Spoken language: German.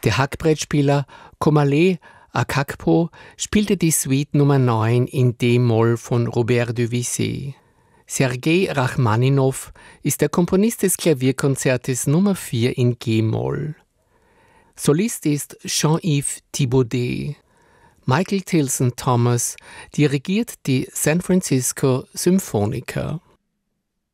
Der Hackbrettspieler Komale Akakpo spielte die Suite Nummer 9 in D-Moll von Robert Debussy. Sergei Rachmaninow ist der Komponist des Klavierkonzertes Nummer 4 in G-Moll. Solist ist Jean-Yves Thibaudet. Michael Tilson Thomas dirigiert die San Francisco Symphoniker.